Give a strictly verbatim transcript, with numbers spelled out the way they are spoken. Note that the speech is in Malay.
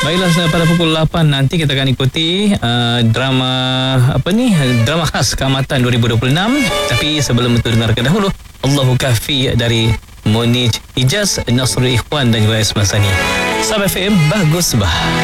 Baiklah, pada pukul lapan nanti kita akan ikuti uh, drama apa ni? Drama khas Keamatan dua ribu dua puluh enam. Tapi sebelum itu dengarkan dahulu Allahu Kafi dari Monij Ijaz, Nasrul Ikhwan dan juga Ismail Sani. Sab F M, bagus bah.